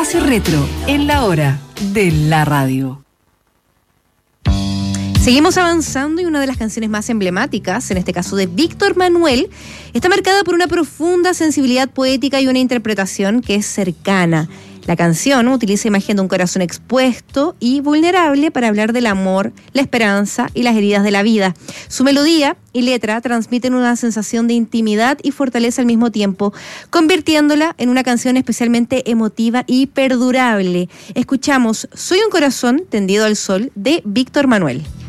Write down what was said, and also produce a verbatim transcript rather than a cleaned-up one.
Espacio Retro, en la hora de la radio. Seguimos avanzando y una de las canciones más emblemáticas, en este caso de Víctor Manuel, está marcada por una profunda sensibilidad poética y una interpretación que es cercana. La canción utiliza imagen de un corazón expuesto y vulnerable para hablar del amor, la esperanza y las heridas de la vida. Su melodía y letra transmiten una sensación de intimidad y fortaleza al mismo tiempo, convirtiéndola en una canción especialmente emotiva y perdurable. Escuchamos Soy un corazón tendido al sol de Víctor Manuel.